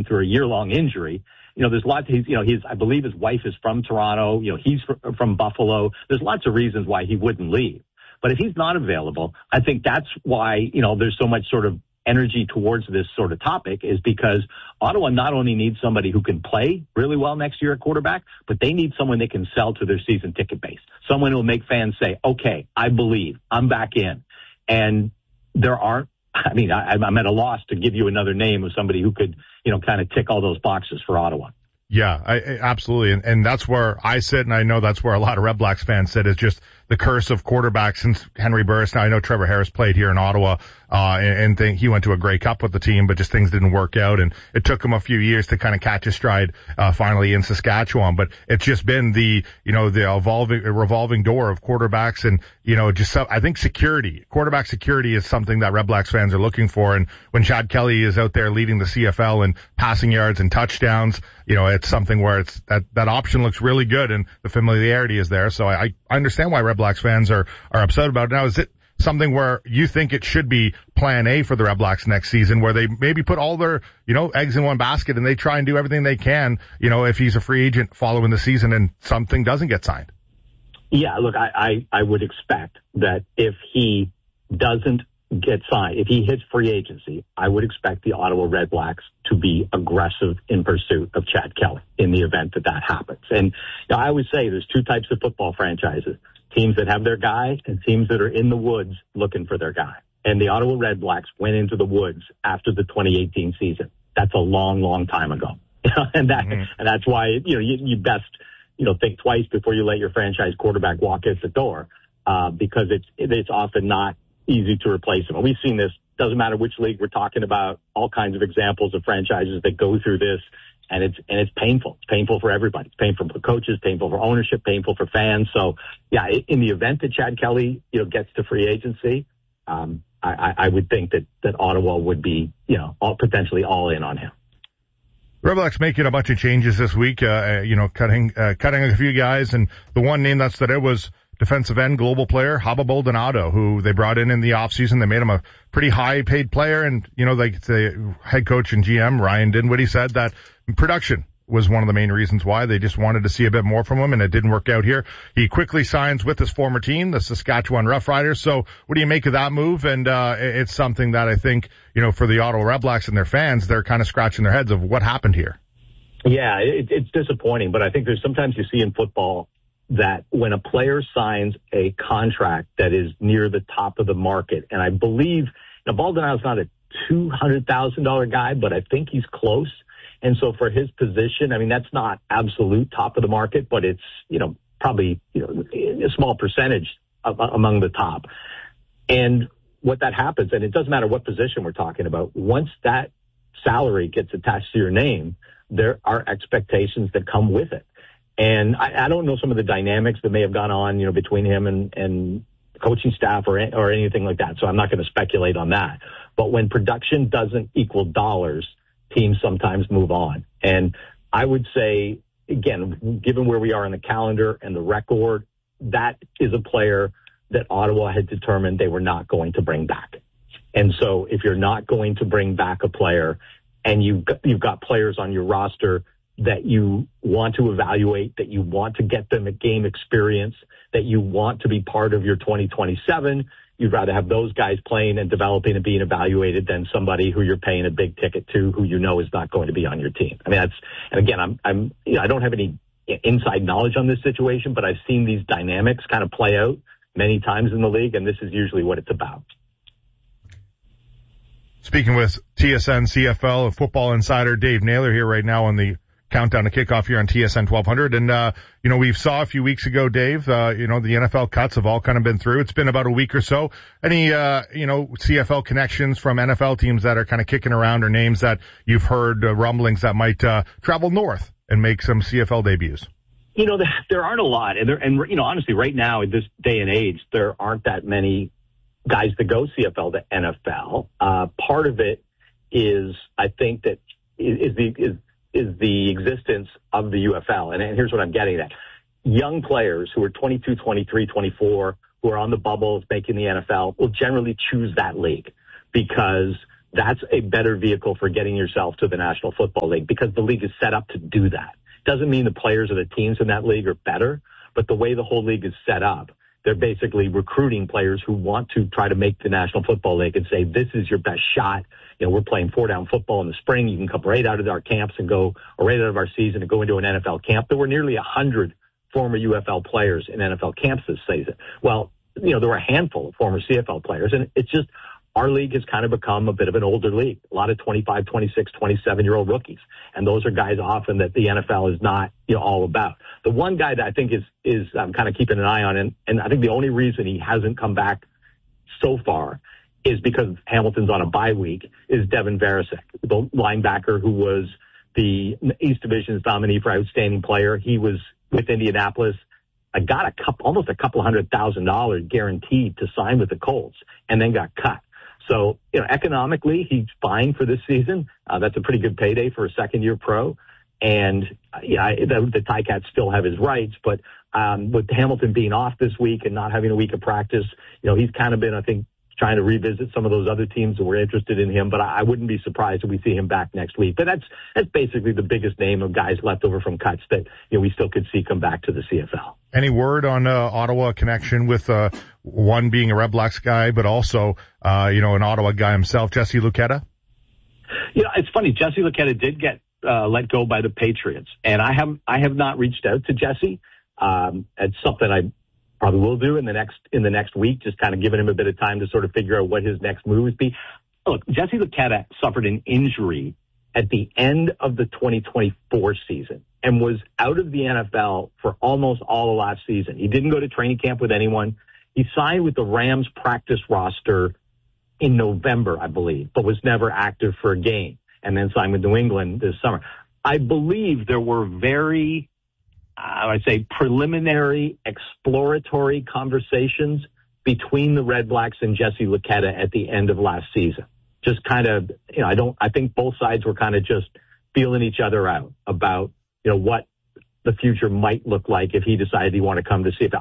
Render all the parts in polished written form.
him through a year-long injury. There's lots. I believe his wife is from Toronto. He's from Buffalo. There's lots of reasons why he wouldn't leave. But if he's not available, I think that's why, there's so much sort of energy towards this sort of topic, is because Ottawa not only needs somebody who can play really well next year at quarterback, but they need someone they can sell to their season ticket base. Someone who will make fans say, okay, I believe, I'm back in. And there aren't, I'm at a loss to give you another name of somebody who could, kind of tick all those boxes for Ottawa. Yeah, absolutely. And that's where I sit, and I know that's where a lot of Red Blacks fans sit, is just the curse of quarterbacks since Henry Burris. Now, I know Trevor Harris played here in Ottawa, and he went to a Grey Cup with the team, but just things didn't work out, and it took him a few years to kind of catch his stride, finally in Saskatchewan. But it's just been the revolving door of quarterbacks, and, I think quarterback security is something that Red Blacks fans are looking for. And when Chad Kelly is out there leading the CFL in passing yards and touchdowns, it's something where it's that option looks really good, and the familiarity is there. So I understand why Red Blacks fans are upset about it. Now, is it something where you think it should be plan A for the Red Blacks next season, where they maybe put all their, eggs in one basket and they try and do everything they can, if he's a free agent following the season and something doesn't get signed? Yeah, look, I would expect that if he doesn't get signed, if he hits free agency, I would expect the Ottawa Red Blacks to be aggressive in pursuit of Chad Kelly in the event that happens. And I always say there's two types of football franchises: teams that have their guy and teams that are in the woods looking for their guy. And the Ottawa Red Blacks went into the woods after the 2018 season. That's a long, long time ago. And that's why, you best, think twice before you let your franchise quarterback walk out the door, because it's often not easy to replace him. And we've seen this, doesn't matter which league we're talking about, all kinds of examples of franchises that go through this. And it's painful. It's painful for everybody. It's painful for coaches, painful for ownership, painful for fans. So, yeah, in the event that Chad Kelly, gets to free agency, I would think that Ottawa would be, potentially all in on him. Red Blacks making a bunch of changes this week, cutting a few guys. And the one name that stood out was defensive end global player Haba Baldonado, who they brought in the offseason. They made him a pretty high paid player. And, the head coach and GM, Ryan Dinwiddie, said that production was one of the main reasons why. They just wanted to see a bit more from him, and it didn't work out here. He quickly signs with his former team, the Saskatchewan Roughriders. So what do you make of that move? And it's something that I think, for the Ottawa Red Blacks and their fans, they're kind of scratching their heads of what happened here. Yeah, it's disappointing, but I think there's sometimes you see in football that when a player signs a contract that is near the top of the market, and I believe, now Baldonado's not a $200,000 guy, but I think he's close. And so for his position, that's not absolute top of the market, but it's, probably, a small percentage among the top. And what that happens, and it doesn't matter what position we're talking about, once that salary gets attached to your name, there are expectations that come with it. And I don't know some of the dynamics that may have gone on, between him and coaching staff or anything like that. So I'm not going to speculate on that. But when production doesn't equal dollars, teams sometimes move on. And I would say, again, given where we are in the calendar and the record, that is a player that Ottawa had determined they were not going to bring back. And so if you're not going to bring back a player and you've got players on your roster that you want to evaluate, that you want to get them a game experience, that you want to be part of your 2027, you'd rather have those guys playing and developing and being evaluated than somebody who you're paying a big ticket to, who is not going to be on your team. And again, I don't have any inside knowledge on this situation, but I've seen these dynamics kind of play out many times in the league, and this is usually what it's about. Speaking with TSN CFL Football Insider Dave Naylor here right now on the countdown to kickoff here on TSN 1200. And, we saw a few weeks ago, Dave, the NFL cuts have all kind of been through. It's been about a week or so. Any, CFL connections from NFL teams that are kind of kicking around, or names that you've heard rumblings that might travel north and make some CFL debuts? There aren't a lot. And honestly, right now in this day and age, there aren't that many guys that go CFL to NFL. Part of it is, I think, that is the existence of the UFL. And here's what I'm getting at. Young players who are 22, 23, 24, who are on the bubble making the NFL will generally choose that league because that's a better vehicle for getting yourself to the National Football League because the league is set up to do that. Doesn't mean the players or the teams in that league are better, but the way the whole league is set up, they're basically recruiting players who want to try to make the National Football League and say, this is your best shot. You know, we're playing 4-down football in the spring. You can come right out of our camps and go, or right out of our season and go into an NFL camp. There were nearly 100 former UFL players in NFL camps this season. Well, you know, there were a handful of former CFL players, and it's just, our league has kind of become a bit of an older league. A lot of 25, 26, 27-year-old rookies. And those are guys often that the NFL is not, you know, all about. The one guy that I think is I'm kind of keeping an eye on, and I think the only reason he hasn't come back so far is because Hamilton's on a bye week, is Devin Varasek, the linebacker who was the East Division's nominee for outstanding player. He was with Indianapolis. I got almost a couple $100,000 guaranteed to sign with the Colts and then got cut. So, you know, economically, he's fine for this season. That's a pretty good payday for a second-year pro. And the Ticats still have his rights, but with Hamilton being off this week and not having a week of practice, you know, he's kind of been, I think, trying to revisit some of those other teams that were interested in him. But I wouldn't be surprised if we see him back next week. But that's basically the biggest name of guys left over from cuts that, you know, we still could see come back to the CFL. Any word on Ottawa connection with one being a Red Blacks guy, but also an Ottawa guy himself, Jesse Luketa? You know, it's funny. Jesse Luketa did get let go by the Patriots, and I have not reached out to Jesse. It's something I probably will do in the next week, just kind of giving him a bit of time to sort of figure out what his next moves be. Look, Jesse Luketa suffered an injury at the end of the 2024 season and was out of the NFL for almost all of last season. He didn't go to training camp with anyone. He signed with the Rams practice roster in November, I believe, but was never active for a game, and then signed with New England this summer. I believe there were very, I'd say, preliminary exploratory conversations between the Red Blacks and Jesse Luketa at the end of last season. Just kind of, you know, I think both sides were kind of just feeling each other out about, you know, what the future might look like if he decided he wanted to come to CFL.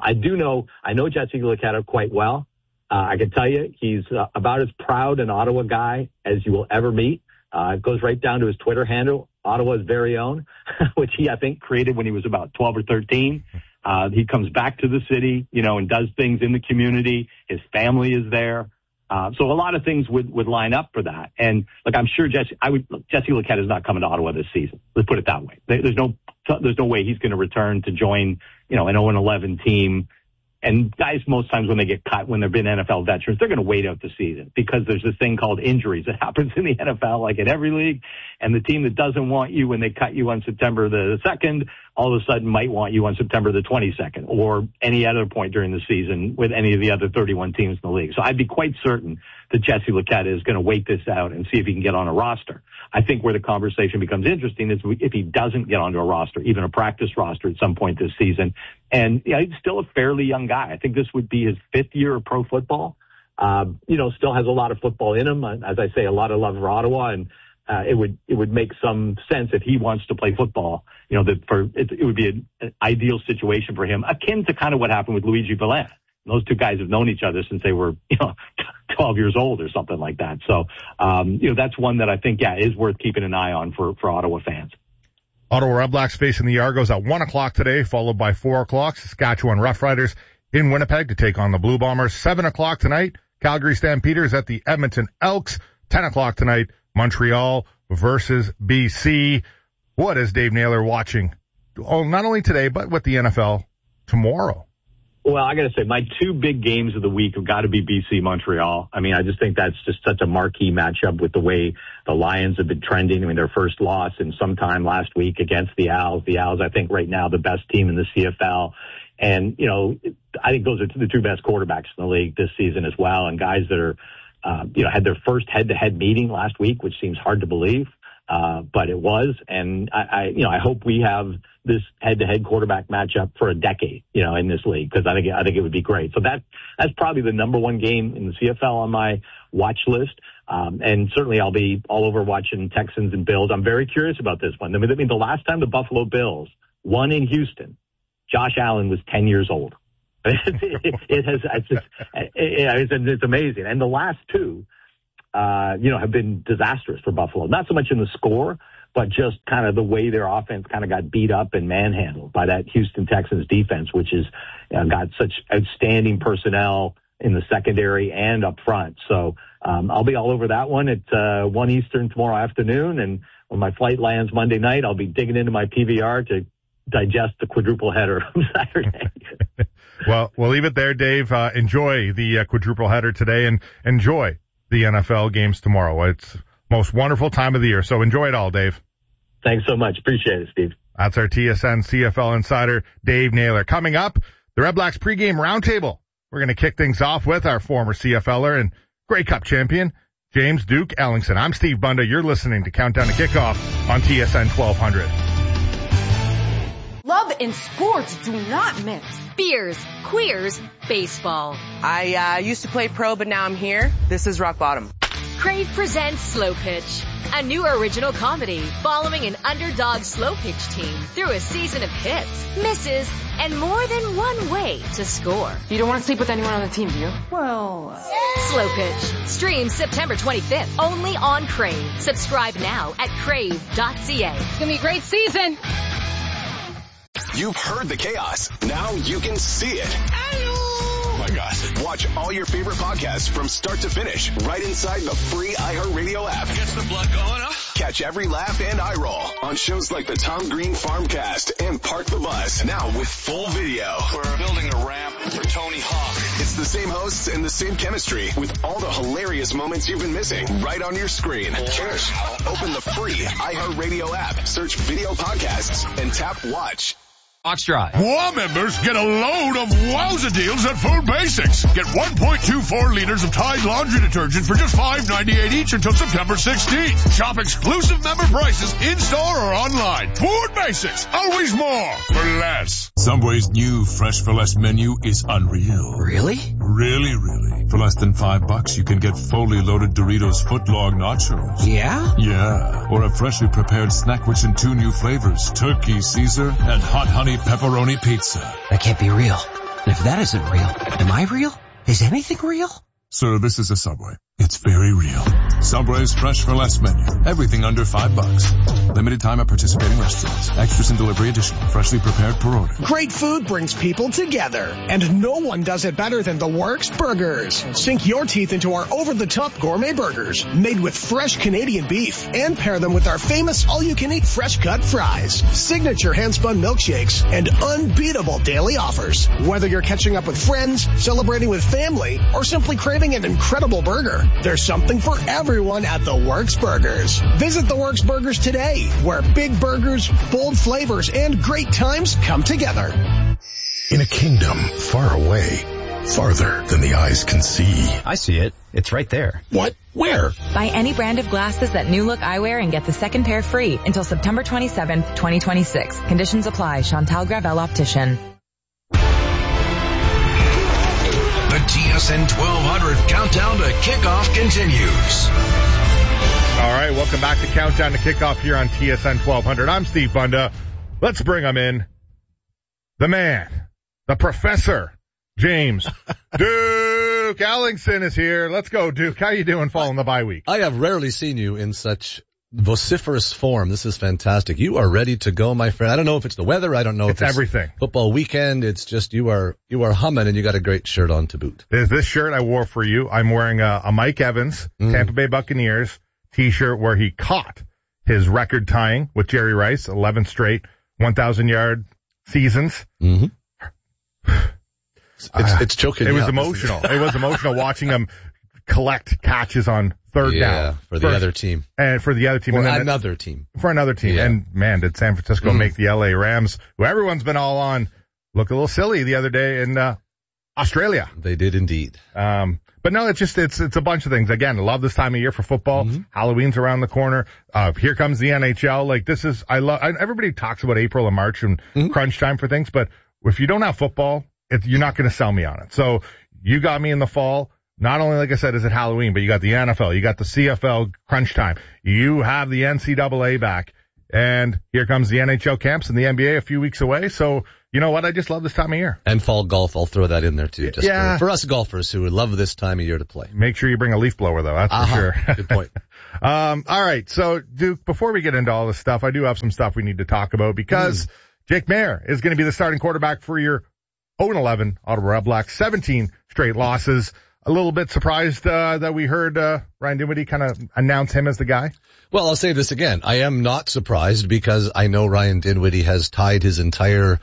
I know Jesse Luketa quite well. I can tell you he's about as proud an Ottawa guy as you will ever meet. It goes right down to his Twitter handle, Ottawa's very own, which he, I think, created when he was about 12 or 13. He comes back to the city, you know, and does things in the community. His family is there. So a lot of things would line up for that. And look, I'm sure Jesse Luketa is not coming to Ottawa this season. Let's put it that way. There's no way he's going to return to join, you know, an 0-11 team. And guys, most times when they get cut, when they've been NFL veterans, they're going to wait out the season because there's this thing called injuries that happens in the NFL, like in every league. And the team that doesn't want you when they cut you on September the 2nd, all of a sudden might want you on September the 22nd or any other point during the season with any of the other 31 teams in the league. So I'd be quite certain that Jesse Luketa is going to wait this out and see if he can get on a roster. I think where the conversation becomes interesting is if he doesn't get onto a roster, even a practice roster at some point this season. And yeah, he's still a fairly young guy. I think this would be his 5th year of pro football. Still has a lot of football in him. As I say, a lot of love for Ottawa, and it would make some sense if he wants to play football. You know, it would be an ideal situation for him, akin to kind of what happened with Luigi Villain. Those two guys have known each other since they were, 12 years old or something like that. So, that's one that I think, is worth keeping an eye on for Ottawa fans. Ottawa Red Blacks facing the Argos at 1 o'clock today, followed by 4 o'clock. Saskatchewan Roughriders in Winnipeg to take on the Blue Bombers. 7 o'clock tonight, Calgary Stampeders at the Edmonton Elks. 10 o'clock tonight, Montreal versus BC. What is Dave Naylor watching? Oh, not only today, but with the NFL tomorrow. Well, I got to say, my two big games of the week have got to be BC Montreal. I mean, I just think that's just such a marquee matchup with the way the Lions have been trending. I mean, their first loss in some time last week against the Owls. The Owls, I think, right now, the best team in the CFL. And, I think those are the two best quarterbacks in the league this season as well. And guys that are, had their first head-to-head meeting last week, which seems hard to believe. But it was, and I hope we have this head-to-head quarterback matchup for a decade, in this league, because I think it would be great. So that's probably the number one game in the CFL on my watch list. And certainly I'll be all over watching Texans and Bills. I'm very curious about this one. I mean, the last time the Buffalo Bills won in Houston, Josh Allen was 10 years old. It's amazing. And the last two, have been disastrous for Buffalo. Not so much in the score, but just kind of the way their offense kind of got beat up and manhandled by that Houston Texans defense, which has got such outstanding personnel in the secondary and up front. So I'll be all over that one at 1 Eastern tomorrow afternoon. And when my flight lands Monday night, I'll be digging into my PVR to digest the quadruple header on Saturday. Well, we'll leave it there, Dave. Enjoy the quadruple header today and enjoy the NFL games tomorrow. It's most wonderful time of the year. So enjoy it all, Dave. Thanks so much. Appreciate it, Steve. That's our TSN CFL insider, Dave Naylor. Coming up, the Red Blacks pregame roundtable. We're going to kick things off with our former CFLer and Grey Cup champion, James Duke Ellingson. I'm Steve Bunda. You're listening to Countdown to Kickoff on TSN 1200. Love and sports do not mix. Beers, queers, baseball. I used to play pro, but now I'm here. This is rock bottom. Crave presents Slow Pitch, a new original comedy following an underdog slow pitch team through a season of hits, misses, and more than one way to score. You don't want to sleep with anyone on the team, do you? Well... Slow Pitch. Streams September 25th, only on Crave. Subscribe now at crave.ca. It's going to be a great season. You've heard the chaos. Now you can see it. Hello. Oh my gosh. Watch all your favorite podcasts from start to finish right inside the free iHeartRadio app. Gets the blood going, huh? Catch every laugh and eye roll on shows like the Tom Green Farmcast and Park the Bus. Now with full video. We're building a ramp for Tony Hawk. It's the same hosts and the same chemistry with all the hilarious moments you've been missing right on your screen. Cheers. Open the free iHeartRadio app, search video podcasts, and tap watch. Box Drive. WA members get a load of wowza deals at Food Basics. Get 1.24 liters of Tide laundry detergent for just $5.98 each until September 16th. Shop exclusive member prices in-store or online. Food Basics. Always more for less. Subway's new Fresh for Less menu is unreal. Really? Really, really. For less than $5, you can get fully loaded Doritos footlong nachos. Yeah? Yeah. Or a freshly prepared snack rich in 2 new flavors, Turkey Caesar and Hot Honey Pepperoni Pizza. That can't be real. And if that isn't real, am I real? Is anything real? Sir, this is a Subway. It's very real. Subway's Fresh for Less menu. Everything under $5. Limited time at participating restaurants. Extras and delivery additional. Freshly prepared per order. Great food brings people together, and no one does it better than The Works Burgers. Sink your teeth into our over-the-top gourmet burgers, made with fresh Canadian beef, and pair them with our famous all-you-can-eat fresh-cut fries, signature hand-spun milkshakes, and unbeatable daily offers. Whether you're catching up with friends, celebrating with family, or simply craving an incredible burger, there's something for everyone at The Works Burgers. Visit The Works Burgers today, where big burgers, bold flavors, and great times come together. In a kingdom far away, farther than the eyes can see. I see it. It's right there. What? Where? Buy any brand of glasses at New Look Eyewear and get the second pair free until September 27th, 2026. Conditions apply. Chantal Gravel Optician. The TSN 1200 Countdown to Kickoff continues. All right, welcome back to Countdown to Kickoff here on TSN 1200. I'm Steve Bunda. Let's bring him in. The man, the professor, James Duke Ellingson is here. Let's go, Duke. How you doing following the bye week? I have rarely seen you in such vociferous form. This is fantastic. You are ready to go, my friend. I don't know if it's the weather. I don't know if it's everything. Football weekend. It's just you are humming, and you got a great shirt on to boot. There's this shirt I wore for you. I'm wearing a Mike Evans, Tampa Bay Buccaneers t-shirt where he caught his record tying with Jerry Rice, 11 straight 1,000-yard seasons. Mm-hmm. It's choking. It was emotional. It was emotional watching him collect catches on third down for the other team. And for the other team. For and then another team. For another team. Yeah. And man, did San Francisco make the LA Rams, who everyone's been all on, look a little silly the other day in Australia. They did indeed. But no, it's a bunch of things. Again, I love this time of year for football. Mm-hmm. Halloween's around the corner. Here comes the NHL. Like everybody talks about April and March and crunch time for things, but if you don't have football, you're not going to sell me on it. So you got me in the fall. Not only, like I said, is it Halloween, but you got the NFL, you got the CFL crunch time. You have the NCAA back. And here comes the NHL camps and the NBA a few weeks away. So, you know what? I just love this time of year. And fall golf, I'll throw that in there too. Just for us golfers who would love this time of year to play. Make sure you bring a leaf blower though, that's for sure. Good point. All right. So, Duke, before we get into all this stuff, I do have some stuff we need to talk about because Jake Maier is going to be the starting quarterback for your 0-11 Ottawa Redblacks, 17 straight losses. A little bit surprised that we heard Ryan Dinwiddie kind of announce him as the guy. Well, I'll say this again. I am not surprised because I know Ryan Dinwiddie has tied his entire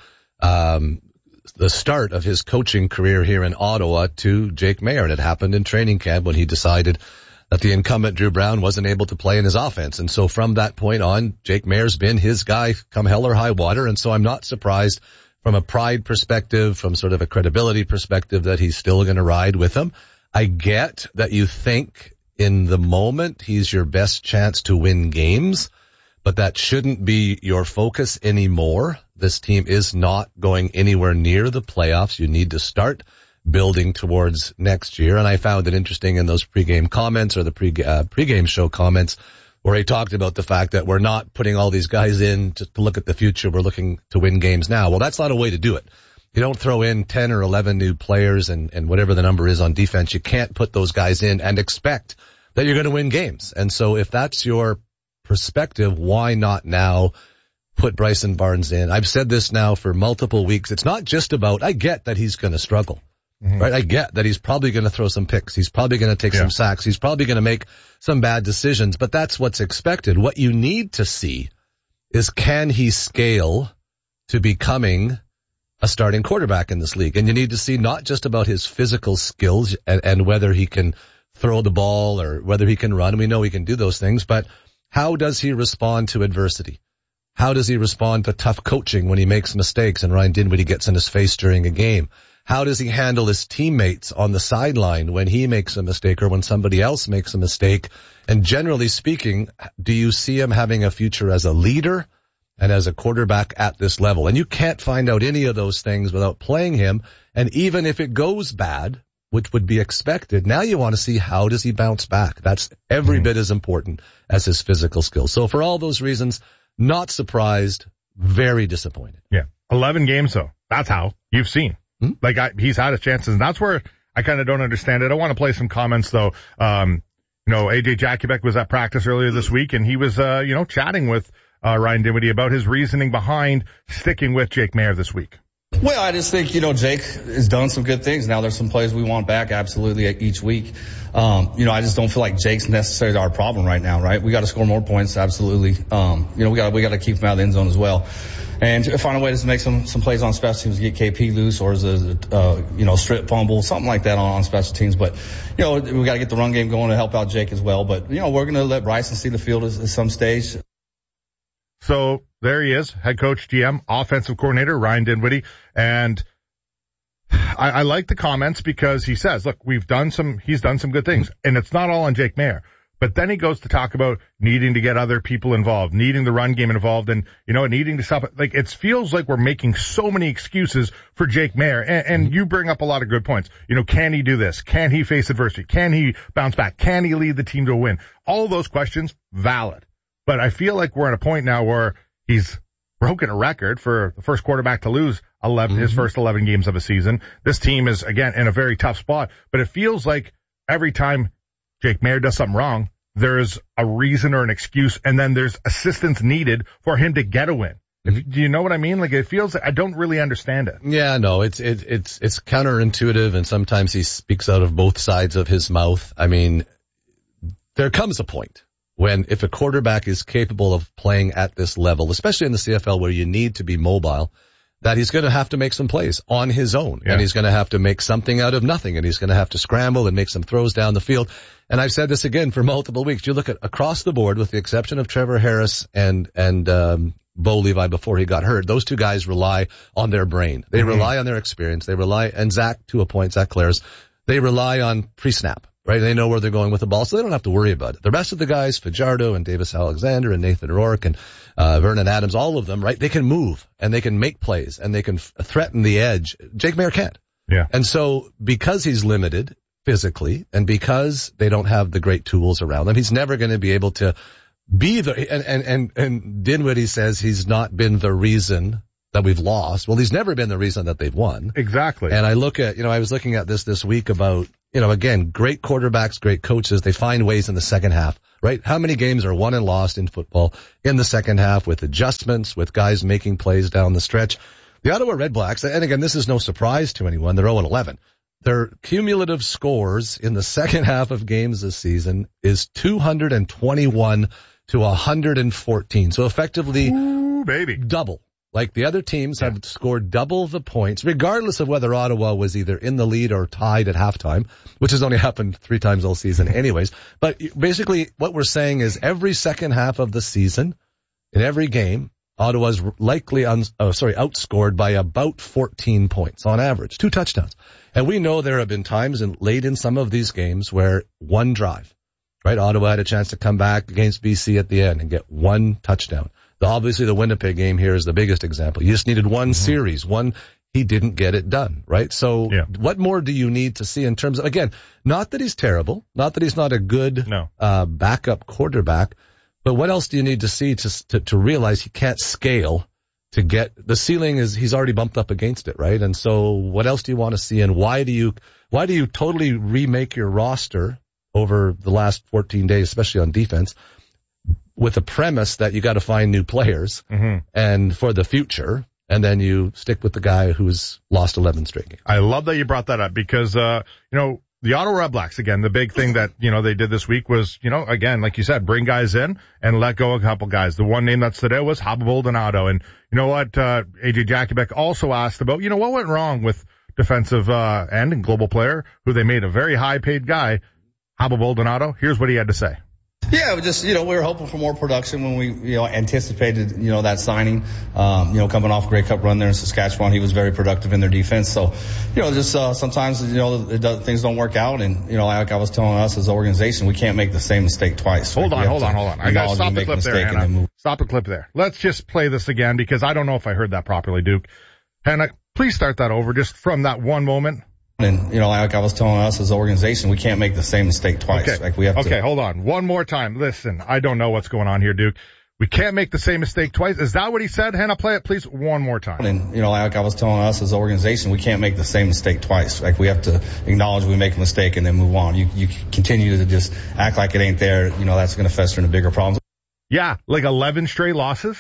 the start of his coaching career here in Ottawa to Jake Maier. And it happened in training camp when he decided that the incumbent Drew Brown wasn't able to play in his offense. And so from that point on, Jake Maier's been his guy come hell or high water. And so I'm not surprised from a pride perspective, from sort of a credibility perspective, that he's still going to ride with him. I get that you think in the moment he's your best chance to win games, but that shouldn't be your focus anymore. This team is not going anywhere near the playoffs. You need to start building towards next year. And I found it interesting in those pregame comments or the pregame show comments where he talked about the fact that we're not putting all these guys in to look at the future. We're looking to win games now. Well, that's not a way to do it. You don't throw in 10 or 11 new players and whatever the number is on defense. You can't put those guys in and expect that you're going to win games. And so if that's your perspective, why not now put Bryson Barnes in? I've said this now for multiple weeks. It's not just about, I get that he's going to struggle. Right? I get that he's probably going to throw some picks. He's probably going to take some sacks. He's probably going to make some bad decisions, but that's what's expected. What you need to see is, can he scale to becoming a starting quarterback in this league? And you need to see not just about his physical skills and whether he can throw the ball or whether he can run. We know he can do those things, but how does he respond to adversity? How does he respond to tough coaching when he makes mistakes and Ryan Dinwiddie gets in his face during a game? How does he handle his teammates on the sideline when he makes a mistake or when somebody else makes a mistake? And generally speaking, do you see him having a future as a leader and as a quarterback at this level? And you can't find out any of those things without playing him. And even if it goes bad, which would be expected, now you want to see how does he bounce back. That's every bit as important as his physical skills. So for all those reasons, not surprised, very disappointed. Yeah. 11 games though. That's how you've seen. He's had his chances, and that's where I kind of don't understand it. I want to play some comments though. AJ Jakubek was at practice earlier this week, and he was, chatting with Ryan Dinwiddie about his reasoning behind sticking with Jake Maier this week. Well, I just think, Jake has done some good things. Now there's some plays we want back absolutely each week. I just don't feel like Jake's necessarily our problem right now, right? We got to score more points, absolutely. We got to keep him out of the end zone as well. And find a way to make some plays on special teams, get KP loose, or as a strip fumble, something like that on special teams. But, we got to get the run game going to help out Jake as well. But, we're going to let Bryson see the field at some stage. So there he is, head coach, GM, offensive coordinator, Ryan Dinwiddie. And I like the comments because he says, look, he's done some good things, and it's not all on Jake Maier. But then he goes to talk about needing to get other people involved, needing the run game involved, and, needing to stop it. Like, it feels like we're making so many excuses for Jake Maier. And you bring up a lot of good points. Can he do this? Can he face adversity? Can he bounce back? Can he lead the team to a win? All of those questions, valid. But I feel like we're at a point now where he's broken a record for the first quarterback to lose his first 11 games of a season. This team is, again, in a very tough spot. But it feels like every time Jake Maier does something wrong, there's a reason or an excuse, and then there's assistance needed for him to get a win. Do you know what I mean? Like, it feels like I don't really understand it. Yeah, no, it's counterintuitive, and sometimes he speaks out of both sides of his mouth. I mean, there comes a point when if a quarterback is capable of playing at this level, especially in the CFL where you need to be mobile, that he's going to have to make some plays on his own. Yeah. And he's going to have to make something out of nothing, and he's going to have to scramble and make some throws down the field. And I've said this again for multiple weeks. You look at across the board, with the exception of Trevor Harris and Bo Levi before he got hurt, those two guys rely on their brain. They rely on their experience. They rely, and Zach, to a point, Zach Clares, they rely on pre-snap. Right? They know where they're going with the ball, so they don't have to worry about it. The rest of the guys, Fajardo and Davis Alexander and Nathan Rourke and Vernon Adams, all of them, right? They can move and they can make plays and they can threaten the edge. Jake Maier can't. Yeah. And so because he's limited physically and because they don't have the great tools around him, he's never going to be able to be the, and Dinwiddie says he's not been the reason that we've lost. Well, he's never been the reason that they've won. Exactly. And I look at, I was looking at this week about, again, great quarterbacks, great coaches. They find ways in the second half, right? How many games are won and lost in football in the second half with adjustments, with guys making plays down the stretch? The Ottawa Redblacks, and again, this is no surprise to anyone. They're 0-11. Their cumulative scores in the second half of games this season is 221 to 114. So effectively, double. Like the other teams have scored double the points, regardless of whether Ottawa was either in the lead or tied at halftime, which has only happened 3 times all season anyways. But basically what we're saying is every second half of the season, in every game, Ottawa's likely outscored by about 14 points on average, 2 touchdowns. And we know there have been times late in some of these games where one drive, right? Ottawa had a chance to come back against BC at the end and get 1 touchdown. Obviously, the Winnipeg game here is the biggest example. You just needed one series. He didn't get it done, right? So what more do you need to see in terms of, again, not that he's terrible, not that he's not a good backup quarterback, but what else do you need to see to realize he can't scale to get, the ceiling is, he's already bumped up against it, right? And so what else do you want to see, and why do you totally remake your roster over the last 14 days, especially on defense, with the premise that you got to find new players and for the future, and then you stick with the guy who's lost 11 straight games. I love that you brought that up because, the Ottawa Redblacks, again, the big thing that, they did this week was, again, like you said, bring guys in and let go a couple guys. The one name that stood out was Habib Baldonado. And you know what, AJ Jakubek also asked about, what went wrong with defensive end and global player who they made a very high paid guy, Habib Baldonado. Here's what he had to say. Yeah, just, we were hoping for more production when we, anticipated, that signing. Coming off a Grey Cup run there in Saskatchewan, he was very productive in their defense. So, just, sometimes, things don't work out. And, like I was telling us as an organization, we can't make the same mistake twice. Hold on. I got to stop the clip there, Hannah. Stop the clip there. Let's just play this again because I don't know if I heard that properly, Duke. Hannah, please start that over just from that one moment. And, like I was telling us as an organization, we can't make the same mistake twice. Okay. Like we have to. Okay, hold on. One more time. Listen, I don't know what's going on here, Duke. We can't make the same mistake twice. Is that what he said? Hannah, play it, please, one more time. And, like I was telling us as an organization, we can't make the same mistake twice. Like we have to acknowledge we make a mistake and then move on. You continue to just act like it ain't there. That's going to fester into bigger problems. Yeah, like 11 straight losses.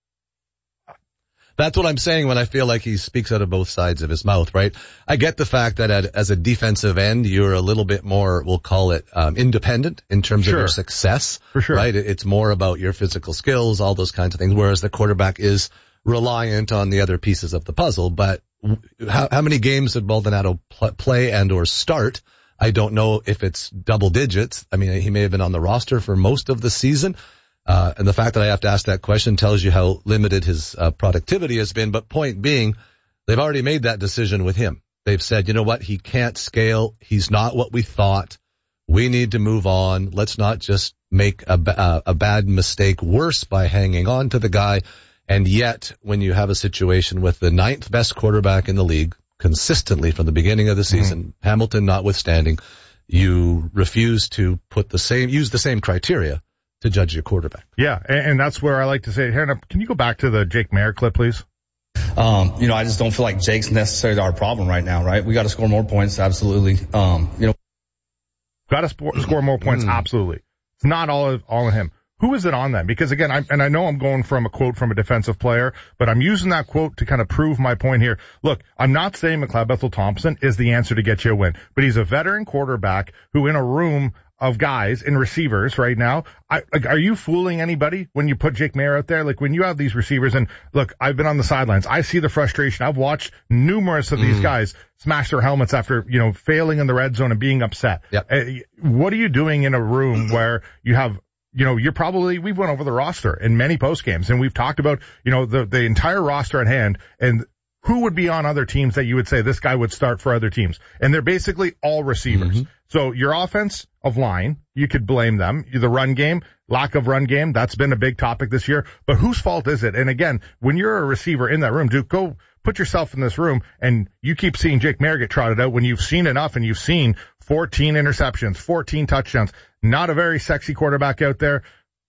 That's what I'm saying when I feel like he speaks out of both sides of his mouth, right? I get the fact that as a defensive end, you're a little bit more, we'll call it, independent in terms of your success. For sure. Right? It's more about your physical skills, all those kinds of things, whereas the quarterback is reliant on the other pieces of the puzzle. But how many games did Baldonado play and or start? I don't know if it's double digits. I mean, he may have been on the roster for most of the season. And the fact that I have to ask that question tells you how limited his productivity has been. But point being, they've already made that decision with him. They've said, you know what, he can't scale. He's not what we thought. We need to move on. Let's not just make a bad mistake worse by hanging on to the guy. And yet, when you have a situation with the 9th best quarterback in the league consistently from the beginning of the season, Hamilton notwithstanding, you refuse to use the same criteria to judge your quarterback. Yeah, and that's where I like to say, Hannah, can you go back to the Jake Maier clip, please? I just don't feel like Jake's necessarily our problem right now, right? We got to score more points, absolutely. Got to score more points, absolutely. It's not all of him. Who is it on then? Because again, I know I'm going from a quote from a defensive player, but I'm using that quote to kind of prove my point here. Look, I'm not saying McLeod Bethel-Thompson is the answer to get you a win, but he's a veteran quarterback who in a room of guys and receivers right now. Are you fooling anybody when you put Jake Maier out there? Like when you have these receivers, and look, I've been on the sidelines. I see the frustration. I've watched numerous of these guys smash their helmets after, failing in the red zone and being upset. Yep. What are you doing in a room where you have, we've went over the roster in many post games and we've talked about, the entire roster at hand and who would be on other teams that you would say this guy would start for other teams? And they're basically all receivers. So your offense of line, you could blame them. The run game, lack of run game, that's been a big topic this year. But whose fault is it? And again, when you're a receiver in that room, Duke, go put yourself in this room and you keep seeing Jake Maier get trotted out when you've seen enough and you've seen 14 interceptions, 14 touchdowns, not a very sexy quarterback out there.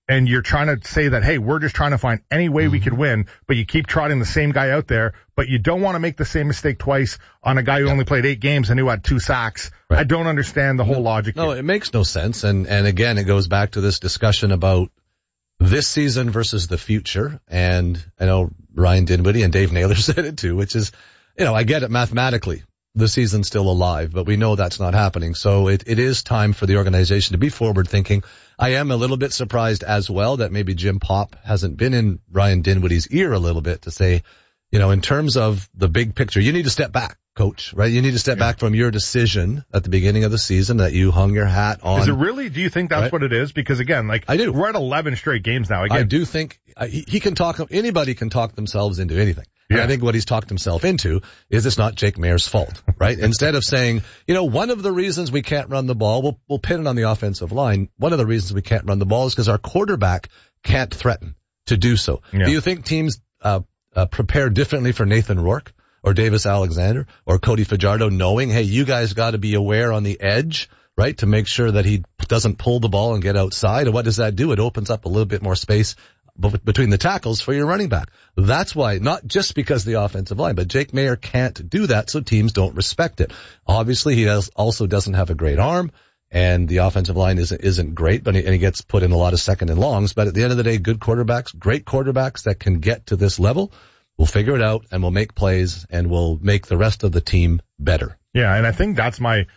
and you're trying to say that, hey, we're just trying to find any way we could win, but you keep trotting the same guy out there, but you don't want to make the same mistake twice on a guy who only played 8 games and who had 2 sacks. Right. I don't understand the whole logic here. No, it makes no sense. And again, it goes back to this discussion about this season versus the future. And I know Ryan Dinwiddie and Dave Naylor said it too, which is, I get it mathematically. The season's still alive, but we know that's not happening. So it is time for the organization to be forward thinking. I am a little bit surprised as well that maybe Jim Popp hasn't been in Ryan Dinwiddie's ear a little bit to say, in terms of the big picture, you need to step back, coach, right? You need to step back from your decision at the beginning of the season that you hung your hat on. Is it really? Do you think that's what it is? Because again, I do. We're at 11 straight games now. Again, I do think he can talk, anybody can talk themselves into anything. Yeah. And I think what he's talked himself into is it's not Jake Maier's fault, right? Instead of saying, one of the reasons we can't run the ball, we'll pin it on the offensive line. One of the reasons we can't run the ball is because our quarterback can't threaten to do so. Yeah. Do you think teams prepare differently for Nathan Rourke or Davis Alexander or Cody Fajardo, knowing, hey, you guys got to be aware on the edge, right, to make sure that he doesn't pull the ball and get outside? And what does that do? It opens up a little bit more space between the tackles for your running back. That's why, not just because of the offensive line, but Jake Maier can't do that, so teams don't respect it. Obviously, he also doesn't have a great arm, and the offensive line isn't great, but he gets put in a lot of second and longs. But at the end of the day, good quarterbacks, great quarterbacks that can get to this level, will figure it out and will make plays and will make the rest of the team better. Yeah, and I think that's my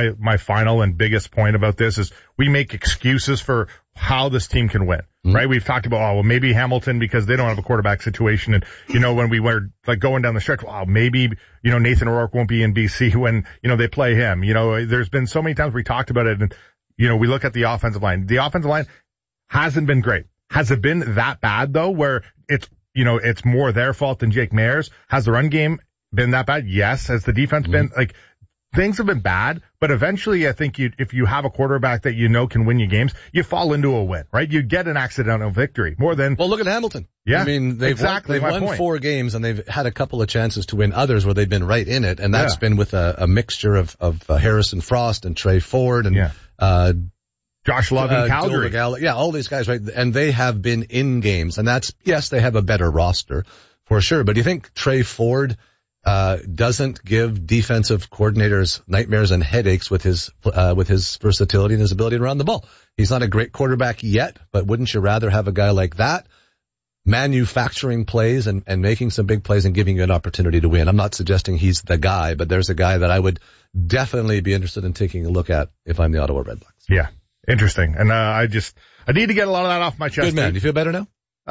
final and biggest point about this is we make excuses for how this team can win, right? We've talked about, maybe Hamilton because they don't have a quarterback situation. And, when we were going down the stretch, maybe, Nathan O'Rourke won't be in BC when, they play him. There's been so many times we talked about it and, we look at the offensive line. The offensive line hasn't been great. Has it been that bad though, where it's, it's more their fault than Jake Maier's? Has the run game been that bad? Yes. Has the defense been things have been bad, but eventually I think if you have a quarterback that can win you games, you fall into a win, right? You get an accidental victory more than... Well, look at Hamilton. Yeah. I mean, they've won 4 games and they've had a couple of chances to win others where they've been right in it. And that's been with a mixture of Harrison Frost and Trey Ford and, Josh Love in Calgary. All these guys, right? And they have been in games, and yes, they have a better roster for sure. But do you think Trey Ford doesn't give defensive coordinators nightmares and headaches with his versatility and his ability to run the ball? He's not a great quarterback yet, but wouldn't you rather have a guy like that manufacturing plays and making some big plays and giving you an opportunity to win? I'm not suggesting he's the guy, but there's a guy that I would definitely be interested in taking a look at if I'm the Ottawa Redblacks. Yeah. Interesting. And, I need to get a lot of that off my chest. Good man. Do you feel better now?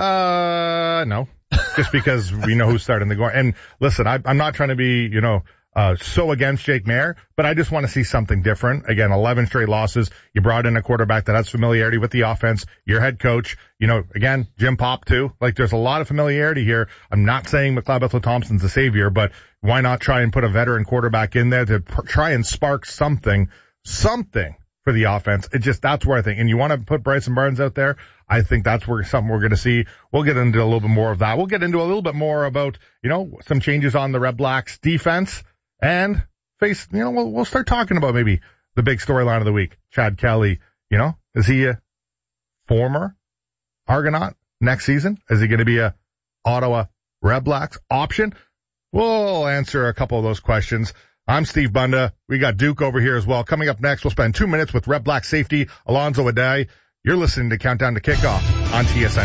No. Just because we know who's starting the go. And listen, I'm not trying to be, so against Jake Maier, but I just want to see something different. Again, 11 straight losses. You brought in a quarterback that has familiarity with the offense. Your head coach, again, Jim Popp too. There's a lot of familiarity here. I'm not saying McLeod Bethel-Thompson's the savior, but why not try and put a veteran quarterback in there to try and spark something for the offense? That's where I think, and you want to put Bryson Barnes out there, I think that's where something we're going to see. We'll get into a little bit more of that. We'll get into a little bit more about, some changes on the Red Blacks defense and we'll start talking about maybe the big storyline of the week. Chad Kelly, is he a former Argonaut next season? Is he going to be a Ottawa Red Blacks option? We'll answer a couple of those questions. I'm Steve Bunda. We got Duke over here as well. Coming up next, we'll spend 2 minutes with Red Black safety Alonzo Adai. You're listening to Countdown to Kickoff on TSN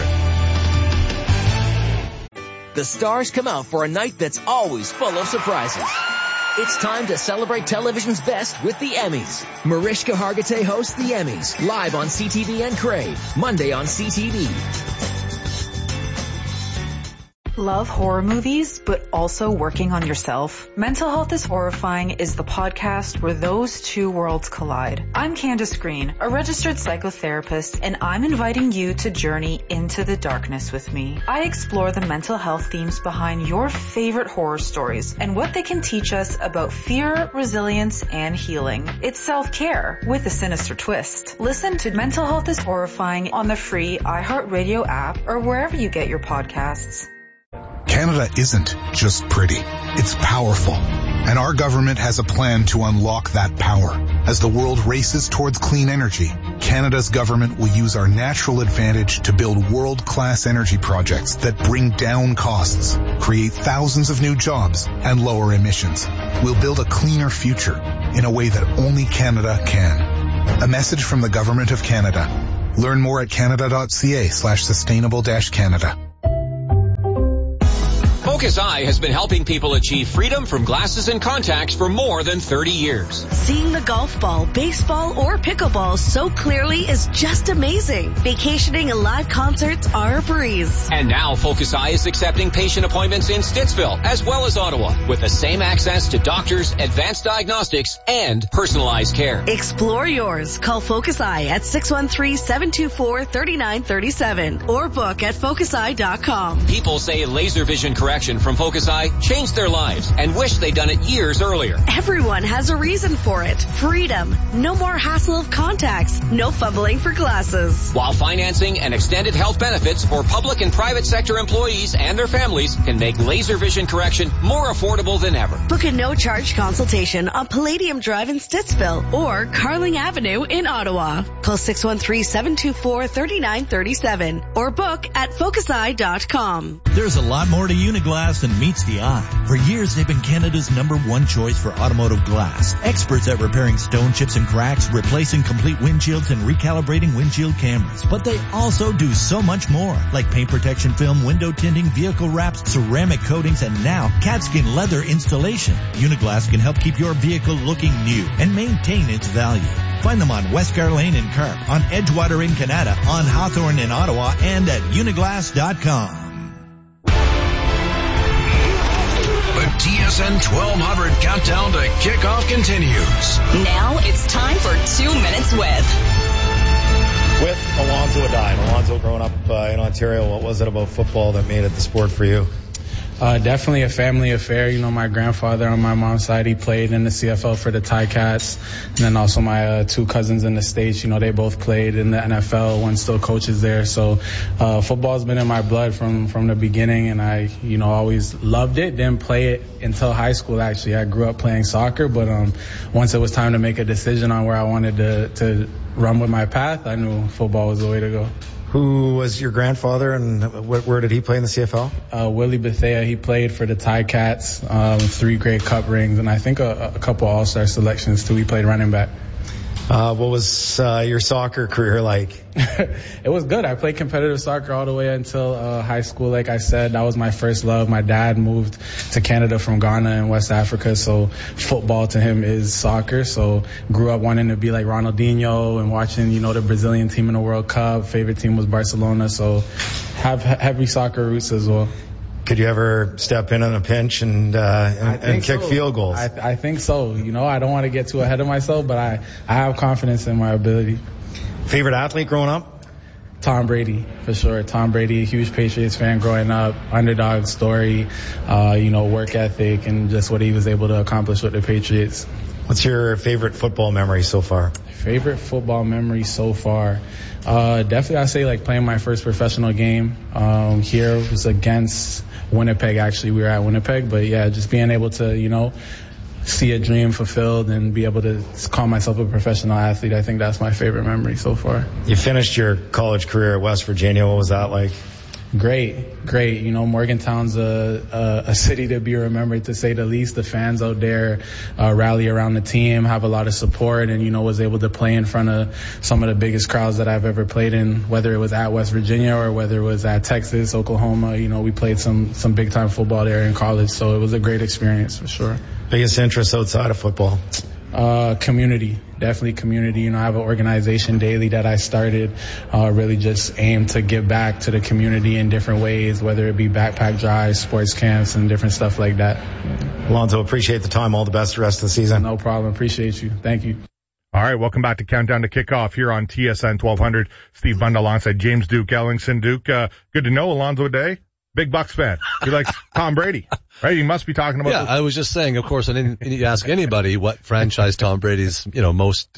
1200. The stars come out for a night that's always full of surprises. It's time to celebrate television's best with the Emmys. Mariska Hargitay hosts the Emmys live on CTV and Crave, Monday on CTV. Love horror movies, but also working on yourself? Mental Health is Horrifying is the podcast where those two worlds collide. I'm Candace Green, a registered psychotherapist, and I'm inviting you to journey into the darkness with me. I explore the mental health themes behind your favorite horror stories and what they can teach us about fear, resilience, and healing. It's self-care with a sinister twist. Listen to Mental Health is Horrifying on the free iHeartRadio app or wherever you get your podcasts. Canada isn't just pretty, it's powerful. And our government has a plan to unlock that power as the world races towards clean energy. Canada's government will use our natural advantage to build world-class energy projects that bring down costs, create thousands of new jobs, and lower emissions. We'll build a cleaner future in a way that only Canada can. A message from the Government of Canada. Learn more at canada.ca/sustainable-Canada. Focus Eye has been helping people achieve freedom from glasses and contacts for more than 30 years. Seeing the golf ball, baseball, or pickleball so clearly is just amazing. Vacationing and live concerts are a breeze. And now Focus Eye is accepting patient appointments in Stittsville as well as Ottawa with the same access to doctors, advanced diagnostics, and personalized care. Explore yours. Call Focus Eye at 613-724-3937 or book at focuseye.com. People say laser vision correction from Focus Eye changed their lives and wish they'd done it years earlier. Everyone has a reason for it. Freedom. No more hassle of contacts. No fumbling for glasses. While financing and extended health benefits for public and private sector employees and their families can make laser vision correction more affordable than ever. Book a no-charge consultation on Palladium Drive in Stittsville or Carling Avenue in Ottawa. Call 613-724-3937 or book at focuseye.com. There's a lot more to Uniglass than meets the eye. For years, they've been Canada's #1 choice for automotive glass. Experts at repairing stone chips and cracks, replacing complete windshields, and recalibrating windshield cameras. But they also do so much more, like paint protection film, window tinting, vehicle wraps, ceramic coatings, and now catskin leather installation. Uniglass can help keep your vehicle looking new and maintain its value. Find them on Westgar Lane in Carp, on Edgewater in Canada, on Hawthorne in Ottawa, and at uniglass.com. The TSN 1200 countdown to kickoff continues. Now it's time for 2 Minutes With Alonzo Adine. Alonzo, growing up in Ontario, what was it about football that made it the sport for you? Definitely a family affair. You know, my grandfather on my mom's side, he played in the CFL for the Ticats. And then also my two cousins in the States, you know, they both played in the NFL. One still coaches there. So football's been in my blood from the beginning, and I, you know, always loved it. Didn't play it until high school, actually. I grew up playing soccer, but once it was time to make a decision on where I wanted to run with my path, I knew football was the way to go. Who was your grandfather, and where did he play in the CFL? Willie Bethea. He played for the Ticats, 3 Grey Cup rings, and I think a couple All-Star selections too. He played running back. What was your soccer career like? It was good. I played competitive soccer all the way until high school. Like I said, that was my first love. My dad moved to Canada from Ghana in West Africa, so football to him is soccer. So grew up wanting to be like Ronaldinho and watching, you know, the Brazilian team in the World Cup. Favorite team was Barcelona, so have heavy soccer roots as well. Could you ever step in on a pinch and kick field goals? I think so. You know, I don't want to get too ahead of myself, but I have confidence in my ability. Favorite athlete growing up? Tom Brady, for sure. Tom Brady, huge Patriots fan growing up, underdog story, you know, work ethic, and just what he was able to accomplish with the Patriots. What's your favorite football memory so far? Favorite football memory so far? Definitely I'd say like playing my first professional game here was against Winnipeg. Actually, we were at Winnipeg, but yeah, just being able to, you know, see a dream fulfilled and be able to call myself a professional athlete, I think that's my favorite memory so far. You finished your college career at West Virginia. What was that like? Great. You know, Morgantown's a city to be remembered, to say the least. The fans out there rally around the team, have a lot of support, and, you know, was able to play in front of some of the biggest crowds that I've ever played in, whether it was at West Virginia or whether it was at Texas, Oklahoma. You know, we played some big time football there in college, so it was a great experience for sure. Biggest interest outside of football? Community, definitely community. You know, I have an organization daily that I started, really just aimed to give back to the community in different ways, whether it be backpack drives, sports camps, and different stuff like that. Alonzo, appreciate the time. All the best the rest of the season. No problem. Appreciate you. Thank you. All right, welcome back to Countdown to Kickoff here on TSN 1200. Steve Bunda alongside James Duke Ellingson. Duke, good to know Alonzo Day. Big Bucks fan. He likes Tom Brady, right? He must be talking about. Yeah, I was just saying, of course, and you ask anybody what franchise Tom Brady's, you know, most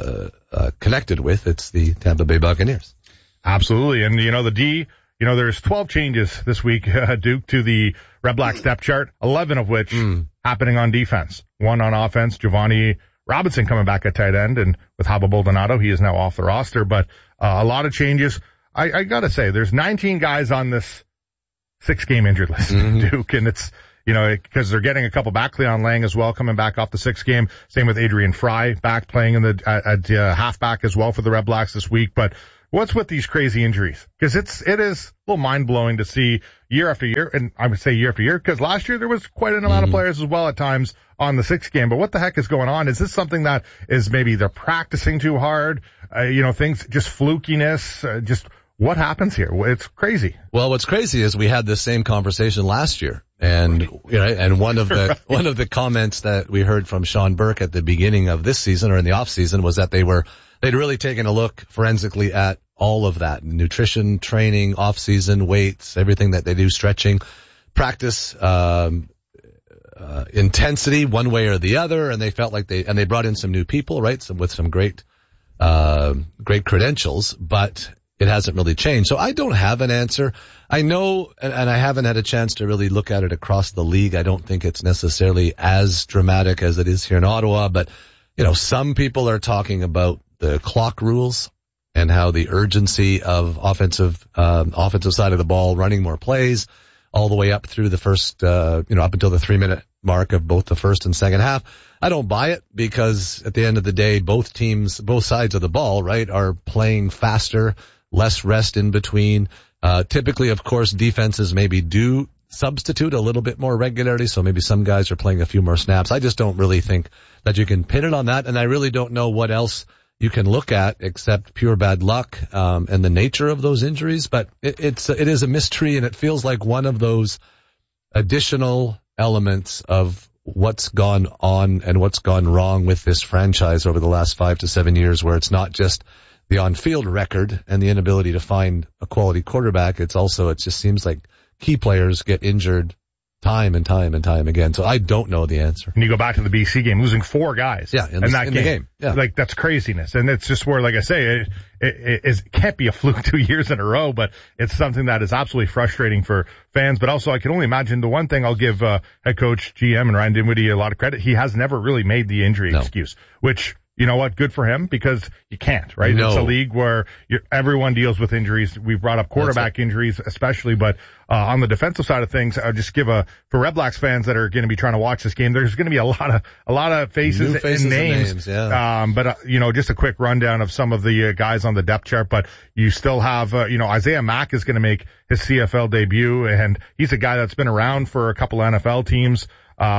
connected with, it's the Tampa Bay Buccaneers. Absolutely. And, you know, there's 12 changes this week, Duke, to the Red Black depth chart, 11 of which happening on defense. 1 on offense. Giovanni Robinson coming back at tight end, and with Haba Baldonado, he is now off the roster. But a lot of changes. I gotta say, there's 19 guys on this 6-game injured list, Duke, and it's, because they're getting a couple back. Leon Lang as well coming back off the 6th game. Same with Adrian Fry back playing in at halfback as well for the Red Blacks this week. But what's with these crazy injuries? Because it is a little mind blowing to see year after year, and I would say year after year, because last year there was quite an amount of players as well at times on the 6th game. But what the heck is going on? Is this something that is maybe they're practicing too hard? Things just flukiness, just what happens here? It's crazy. Well, what's crazy is we had this same conversation last year. And, and one of the comments that we heard from Sean Burke at the beginning of this season or in the off season was that they'd really taken a look forensically at all of that: nutrition, training, off season, weights, everything that they do, stretching, practice, intensity one way or the other. And they felt like they brought in some new people, right? With some great credentials, but it hasn't really changed. So I don't have an answer. I know, and I haven't had a chance to really look at it across the league. I don't think it's necessarily as dramatic as it is here in Ottawa, but, some people are talking about the clock rules and how the urgency of offensive side of the ball, running more plays all the way up through the first, up until the 3-minute mark of both the first and second half. I don't buy it because at the end of the day, both sides of the ball, right, are playing faster, less rest in between. Typically, of course, defenses maybe do substitute a little bit more regularly, so maybe some guys are playing a few more snaps. I just don't really think that you can pin it on that, and I really don't know what else you can look at except pure bad luck and the nature of those injuries. But it is a mystery, and it feels like one of those additional elements of what's gone on and what's gone wrong with this franchise over the last 5 to 7 years, where it's not just the on-field record and the inability to find a quality quarterback. It just seems like key players get injured time and time and time again. So I don't know the answer. And you go back to the BC game, losing 4 guys in that game. Yeah. Like, that's craziness. And it's just where, like I say, it can't be a fluke 2 years in a row, but it's something that is absolutely frustrating for fans. But also, I can only imagine the one thing I'll give head coach GM and Ryan Dinwiddie a lot of credit. He has never really made the injury excuse, which, you know what? Good for him, because you can't, right? No. It's a league where everyone deals with injuries. We've brought up quarterback injuries especially, but on the defensive side of things, I'll just give for Red Blacks fans that are going to be trying to watch this game, there's going to be a lot of faces and names. Yeah. But just a quick rundown of some of the guys on the depth chart. But you still have, Isaiah Mack is going to make his CFL debut, and he's a guy that's been around for a couple NFL teams.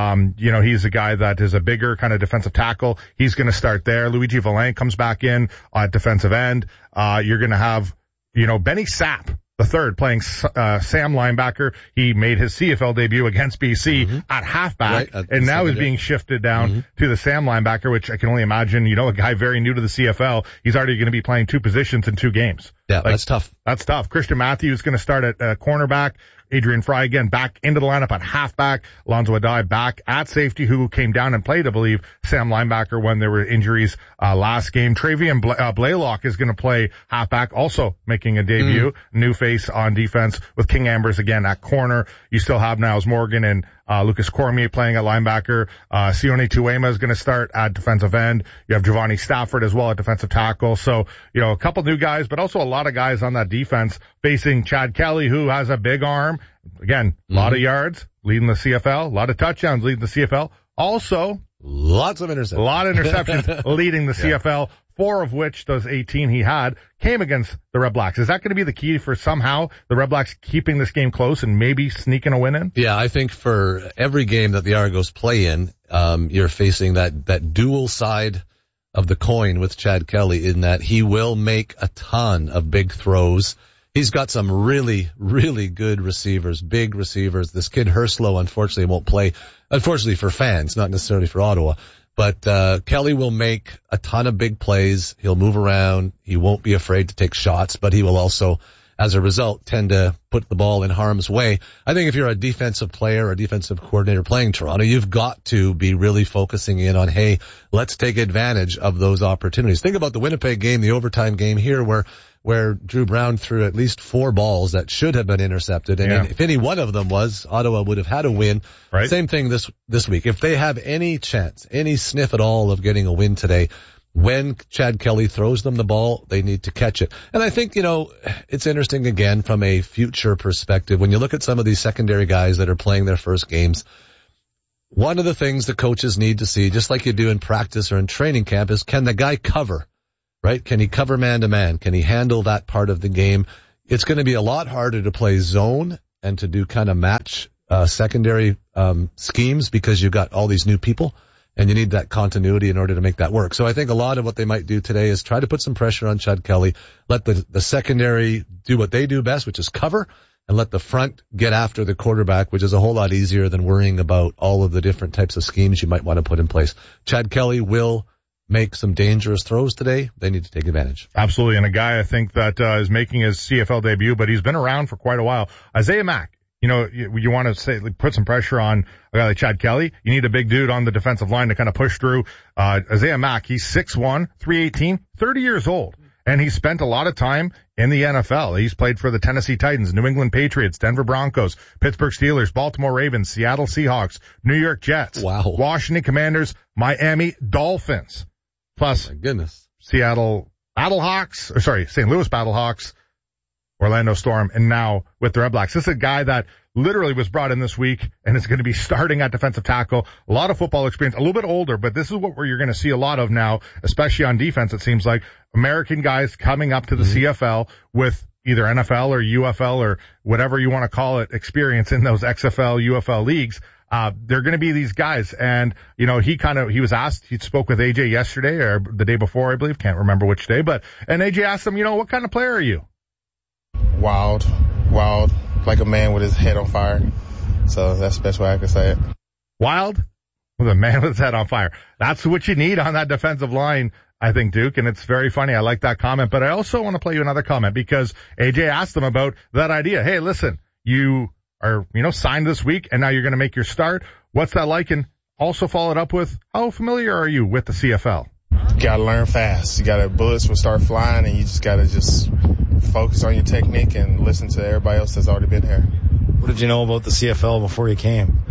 He's a guy that is a bigger kind of defensive tackle. He's going to start there. Luigi Valant comes back in at defensive end. You're going to have, Benny Sapp, the third, playing Sam linebacker. He made his CFL debut against BC at halfback, and now he's being shifted down to the Sam linebacker, which I can only imagine, a guy very new to the CFL. He's already going to be playing 2 positions in 2 games. Yeah, that's tough. That's tough. Christian Matthews is going to start at cornerback. Adrian Fry again back into the lineup at halfback. Alonzo Adai back at safety, who came down and played, I believe, Sam linebacker when there were injuries last game. Travian Blaylock is going to play halfback, also making a debut. New face on defense with King Ambers again at corner. You still have Niles Morgan and Lucas Cormier playing at linebacker. Sione Tuema is going to start at defensive end. You have Giovanni Stafford as well at defensive tackle. So, a couple new guys, but also a lot of guys on that defense facing Chad Kelly, who has a big arm. Again, a lot of yards leading the CFL, a lot of touchdowns leading the CFL. Also, lots of interceptions. A lot of interceptions leading the CFL. 4 of which, those 18 he had, came against the Red Blacks. Is that going to be the key for somehow the Red Blacks keeping this game close and maybe sneaking a win in? Yeah, I think for every game that the Argos play in, you're facing that dual side of the coin with Chad Kelly, in that he will make a ton of big throws. He's got some really, really good receivers, big receivers. This kid Herslow, unfortunately, won't play. Unfortunately for fans, not necessarily for Ottawa. But Kelly will make a ton of big plays. He'll move around. He won't be afraid to take shots, but he will also as a result, tend to put the ball in harm's way. I think if you're a defensive player or a defensive coordinator playing Toronto, you've got to be really focusing in on, hey, let's take advantage of those opportunities. Think about the Winnipeg game, the overtime game here, where Drew Brown threw at least 4 balls that should have been intercepted. And if any one of them was, Ottawa would have had a win. Right. Same thing this week. If they have any chance, any sniff at all of getting a win today, when Chad Kelly throws them the ball, they need to catch it. And I think, it's interesting again from a future perspective. When you look at some of these secondary guys that are playing their first games, one of the things the coaches need to see, just like you do in practice or in training camp, is can the guy cover, right? Can he cover man to man? Can he handle that part of the game? It's going to be a lot harder to play zone and to do kind of match secondary schemes because you've got all these new people. And you need that continuity in order to make that work. So I think a lot of what they might do today is try to put some pressure on Chad Kelly, let the secondary do what they do best, which is cover, and let the front get after the quarterback, which is a whole lot easier than worrying about all of the different types of schemes you might want to put in place. Chad Kelly will make some dangerous throws today. They need to take advantage. Absolutely. And a guy I think that is making his CFL debut, but he's been around for quite a while, Isaiah Mack. You want to say, put some pressure on a guy like Chad Kelly. You need a big dude on the defensive line to kind of push through. Isaiah Mack, he's 6'1", 318, 30 years old. And he spent a lot of time in the NFL. He's played for the Tennessee Titans, New England Patriots, Denver Broncos, Pittsburgh Steelers, Baltimore Ravens, Seattle Seahawks, New York Jets, Washington Commanders, Miami Dolphins. Plus, my goodness, St. Louis Battlehawks, Orlando Storm, and now with the Red Blacks. This is a guy that literally was brought in this week and is going to be starting at defensive tackle. A lot of football experience, a little bit older, but this is what you're going to see a lot of now, especially on defense. It seems like American guys coming up to the CFL with either NFL or UFL or whatever you want to call it, experience in those XFL, UFL leagues. They're going to be these guys. And, he was asked, he spoke with AJ yesterday or the day before, I believe, can't remember which day, and AJ asked him, what kind of player are you? Wild, like a man with his head on fire. So that's the best way I could say it. Wild with a man with his head on fire. That's what you need on that defensive line, I think, Duke. And it's very funny. I like that comment. But I also want to play you another comment because AJ asked them about that idea. Hey, listen, you are, signed this week and now you're going to make your start. What's that like? And also followed up with, how familiar are you with the CFL? You got to learn fast. Bullets will start flying and you just got to focus on your technique and listen to everybody else that's already been here. What did you know about the CFL before you came?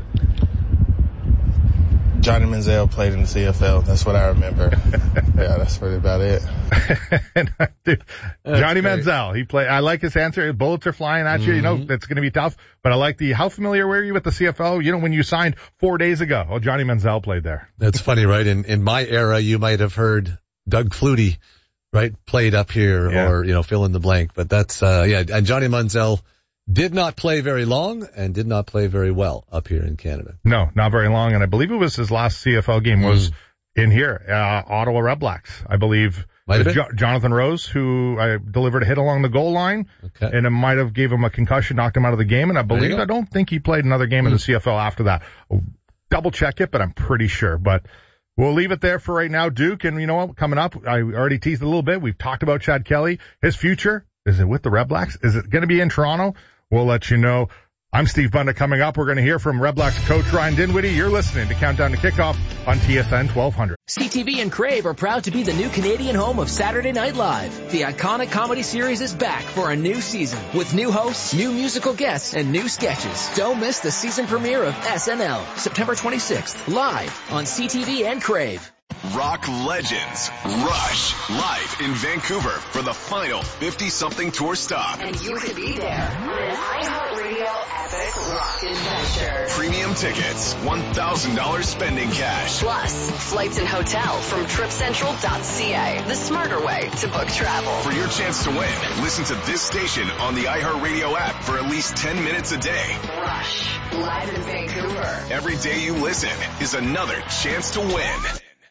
Johnny Manziel played in the CFL. That's what I remember. Yeah, that's really about it. Dude, Johnny Manziel, he played. I like his answer. Bullets are flying at you. That's going to be tough. But I like how familiar were you with the CFL? When you signed 4 days ago. Oh, Johnny Manziel played there. That's funny, right? In my era, you might have heard Doug Flutie, right, played up here or, fill in the blank. But that's, and Johnny Manziel did not play very long and did not play very well up here in Canada. No, not very long. And I believe it was his last CFL game was in here, Ottawa Red Blacks. I believe Jonathan Rose, who delivered a hit along the goal line, and it might have gave him a concussion, knocked him out of the game. And I don't think he played another game in the CFL after that. Double check it, but I'm pretty sure. But we'll leave it there for right now, Duke. And you know what? Coming up, I already teased a little bit. We've talked about Chad Kelly. His future, is it with the Red Blacks? Is it going to be in Toronto? We'll let you know. I'm Steve Bunda. Coming up, we're going to hear from Red Blacks coach Ryan Dinwiddie. You're listening to Countdown to Kickoff on TSN 1200. CTV and Crave are proud to be the new Canadian home of Saturday Night Live. The iconic comedy series is back for a new season with new hosts, new musical guests, and new sketches. Don't miss the season premiere of SNL, September 26th, live on CTV and Crave. Rock legends Rush live in Vancouver for the final 50-something tour stop. And you could be there on an iHeartRadio epic rock adventure. Premium tickets, $1,000 spending cash. Plus, flights and hotel from TripCentral.ca. The smarter way to book travel. For your chance to win, listen to this station on the iHeartRadio app for at least 10 minutes a day. Rush, live in Vancouver. Every day you listen is another chance to win.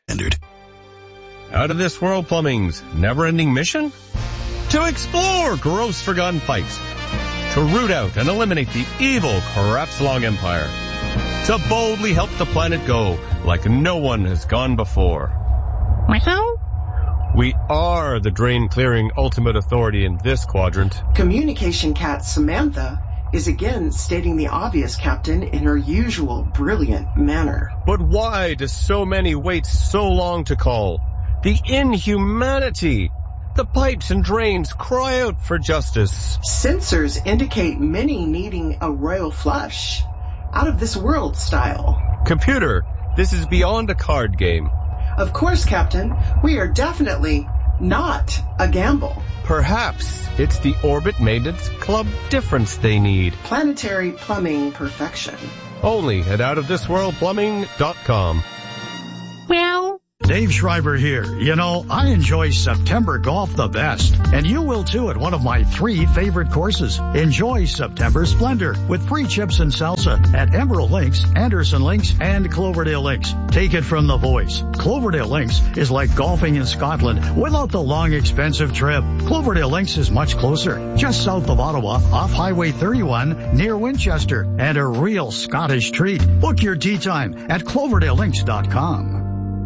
Out of This World Plumbing's never-ending mission? To explore gross forgotten pipes. To root out and eliminate the evil Crapslong Empire. To boldly help the planet go like no one has gone before. We are the drain-clearing ultimate authority in this quadrant. Communication cat Samantha is again stating the obvious, Captain, in her usual brilliant manner. But why do so many wait so long to call? The inhumanity! The pipes and drains cry out for justice. Sensors indicate many needing a royal flush. Out of this world style. Computer, this is beyond a card game. Of course, Captain. We are definitely not a gamble. Perhaps it's the Orbit Maintenance Club difference they need. Planetary plumbing perfection. Only at outofthisworldplumbing.com. Well, Dave Schreiber here. You know, I enjoy September golf the best, and you will too at one of my 3 favorite courses. Enjoy September Splendor with free chips and salsa at Emerald Links, Anderson Links, and Cloverdale Links. Take it from the voice. Cloverdale Links is like golfing in Scotland without the long, expensive trip. Cloverdale Links is much closer, just south of Ottawa, off Highway 31 near Winchester, and a real Scottish treat. Book your tee time at cloverdalelinks.com.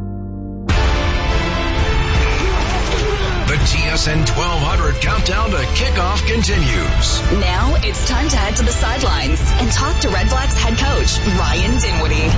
The TSN 1200 countdown to kickoff continues. Now it's time to head to the sidelines and talk to Red Blacks head coach Ryan Dinwiddie.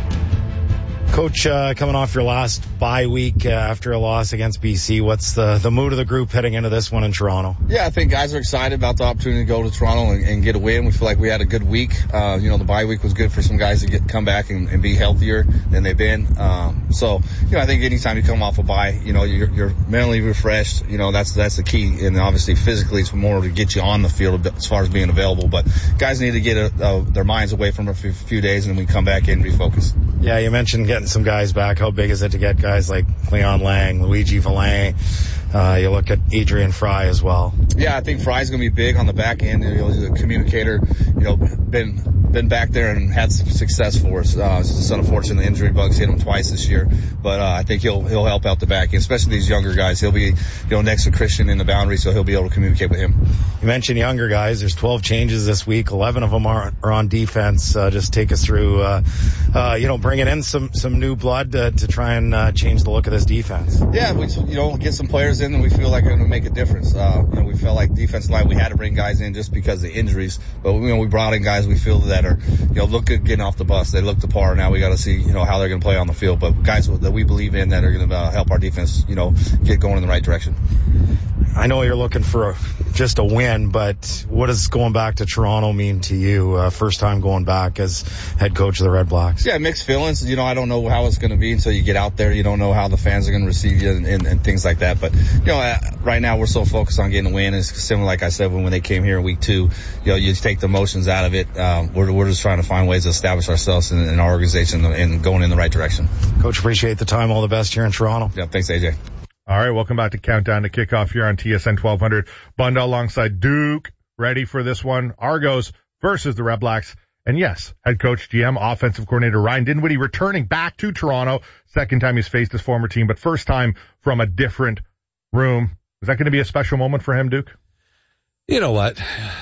Coach, coming off your last bye week after a loss against BC, what's the mood of the group heading into this one in Toronto? Yeah, I think guys are excited about the opportunity to go to Toronto and get a win. We feel like we had a good week. The bye week was good for some guys to come back and be healthier than they've been. I think anytime you come off a bye, you're mentally refreshed. That's the key. And obviously physically it's more to get you on the field as far as being available. But guys need to get their minds away from a few days and then we come back in and refocus. Yeah, you mentioned getting some guys back. How big is it to get guys like Leon Lang, Luigi Villain? You look at Adrian Fry as well. Yeah, I think Fry's going to be big on the back end. He's a communicator, been back there and had some success for us. It's unfortunate the injury bugs hit him twice this year, but I think he'll help out the back end, especially these younger guys. He'll be, next to Christian in the boundary, so he'll be able to communicate with him. You mentioned younger guys. There's 12 changes this week. 11 of them are on defense. Just take us through, bringing in some new blood to try and change the look of this defense. Yeah, we get some players in and we feel like they're going to make a difference. We felt like defensive line, we had to bring guys in just because of injuries, but we brought in guys we feel that are, look good getting off the bus. They look the part. Now we got to see, how they're going to play on the field, but guys that we believe in that are going to help our defense, get going in the right direction. I know you're looking for just a win, but what does going back to Toronto mean to you? First time going back as head coach of the Red Blacks. Yeah, mixed feelings. I don't know how it's going to be until you get out there. You don't know how the fans are going to receive you and things like that. But, right now we're so focused on getting a win. It's similar, like I said, when they came here in week 2, you take the emotions out of it. We're just trying to find ways to establish ourselves in our organization and going in the right direction. Coach, appreciate the time. All the best here in Toronto. Yeah, thanks, AJ. All right, welcome back to Countdown to Kickoff here on TSN 1200. Bunda alongside Duke, ready for this one. Argos versus the Red Blacks. And yes, head coach, GM, offensive coordinator Ryan Dinwiddie returning back to Toronto. Second time he's faced his former team, but first time from a different room. Is that going to be a special moment for him, Duke? You know what?